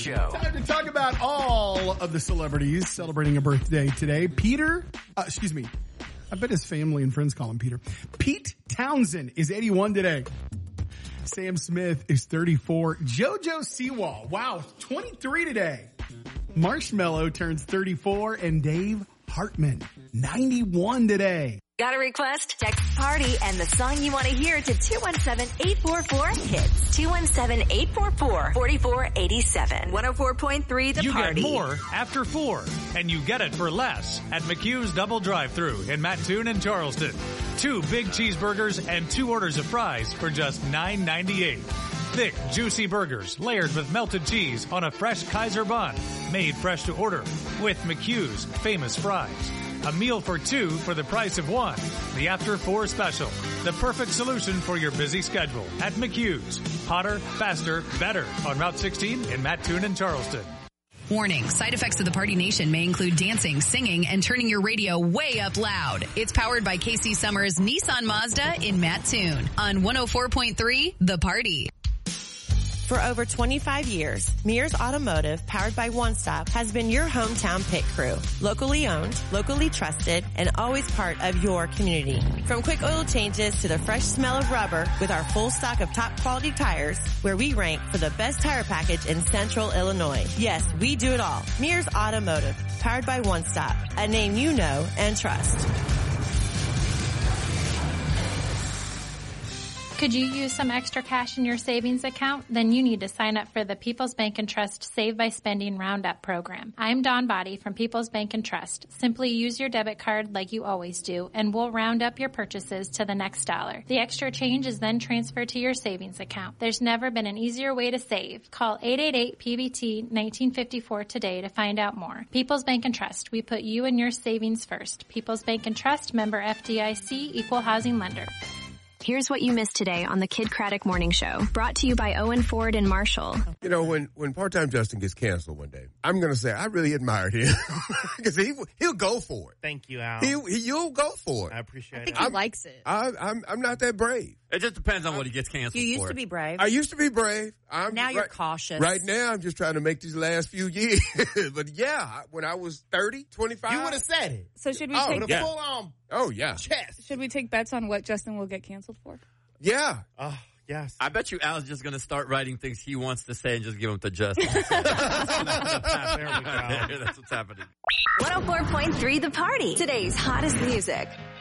Show. Time to talk about all of the celebrities celebrating a birthday today. I bet his family and friends call him Peter. Pete Townsend is 81 today. Sam Smith is 34. JoJo Siwa, wow, 23 today. Marshmello turns 34, and Dave Hartman, 91 today. Got a request? Text party and the song you want to hear to 217-844-HITS. 217-844-4487. 104.3 The You Party. get more after 4, and you get it for less at McHugh's Double Drive-Thru in Mattoon and Charleston. 2 big cheeseburgers and 2 orders of fries for just $9.98. Thick, juicy burgers layered with melted cheese on a fresh Kaiser bun, made fresh to order with McHugh's famous fries. A meal for 2 for the price of 1. The After 4 special. The perfect solution for your busy schedule at McHugh's. Hotter, faster, better on Route 16 in Mattoon and Charleston. Warning, side effects of the Party Nation may include dancing, singing, and turning your radio way up loud. It's powered by Casey Summers Nissan Mazda in Mattoon on 104.3 The Party. For over 25 years, Mears Automotive, powered by One Stop, has been your hometown pit crew. Locally owned, locally trusted, and always part of your community. From quick oil changes to the fresh smell of rubber, with our full stock of top quality tires, where we rank for the best tire package in Central Illinois. Yes, we do it all. Mears Automotive, powered by One Stop, a name you know and trust. Could you use some extra cash in your savings account? Then you need to sign up for the People's Bank and Trust Save by Spending Roundup program. I'm Dawn Body from People's Bank and Trust. Simply use your debit card like you always do, and we'll round up your purchases to the next dollar. The extra change is then transferred to your savings account. There's never been an easier way to save. Call 888-PBT-1954 today to find out more. People's Bank and Trust. We put you and your savings first. People's Bank and Trust, member FDIC, equal housing lender. Here's what you missed today on the Kid Craddock Morning Show, brought to you by Owen Ford and Marshall. You know, when Part-Time Justin gets canceled one day, I'm going to say I really admired him because he'll go for it. Thank you, Al. You'll go for it. I appreciate it. I think he likes it. I'm not that brave. It just depends on what he gets canceled for. You used to be brave. I used to be brave. Now you're cautious. Right now, I'm just trying to make these last few years. But yeah, when I was 30, 25. You would have said it. So should we take full on chest. Should we take bets on what Justin will get canceled for? Yeah. Yes. I bet you Al's just going to start writing things he wants to say and just give them to Justin. There we go. That's what's happening. 104.3 The Party. Today's hottest music.